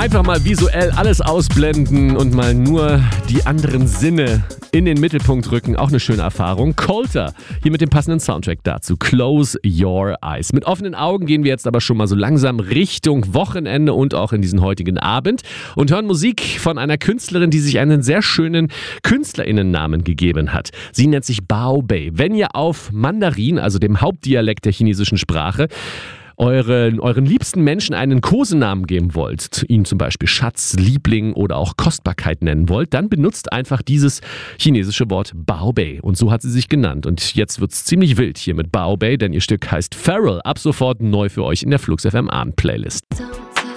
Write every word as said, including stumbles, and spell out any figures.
Einfach mal visuell alles ausblenden und mal nur die anderen Sinne in den Mittelpunkt rücken. Auch eine schöne Erfahrung. Colter, hier mit dem passenden Soundtrack dazu. Close Your Eyes. Mit offenen Augen gehen wir jetzt aber schon mal so langsam Richtung Wochenende und auch in diesen heutigen Abend und hören Musik von einer Künstlerin, die sich einen sehr schönen KünstlerInnennamen gegeben hat. Sie nennt sich Bao Bei. Wenn ihr auf Mandarin, also dem Hauptdialekt der chinesischen Sprache, euren, euren liebsten Menschen einen Kosenamen geben wollt, ihn zum Beispiel Schatz, Liebling oder auch Kostbarkeit nennen wollt, dann benutzt einfach dieses chinesische Wort Bao Bei. Und so hat sie sich genannt. Und jetzt wird's ziemlich wild hier mit Bao Bei, denn ihr Stück heißt Feral. Ab sofort neu für euch in der Flux F M Abend Playlist.